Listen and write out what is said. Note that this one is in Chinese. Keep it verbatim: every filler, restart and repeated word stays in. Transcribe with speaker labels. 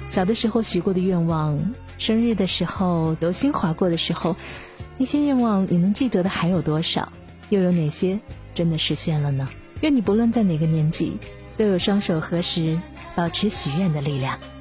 Speaker 1: 小的时候许过的愿望，生日的时候流星划过的时候，那些愿望你能记得的还有多少？又有哪些真的实现了呢？愿你不论在哪个年纪，都有双手合十保持许愿的力量。